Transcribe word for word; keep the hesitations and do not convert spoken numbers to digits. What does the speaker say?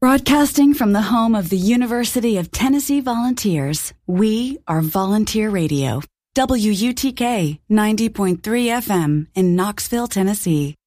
Broadcasting from the home of the University of Tennessee Volunteers, we are Volunteer Radio, W U T K ninety point three F M in Knoxville, Tennessee.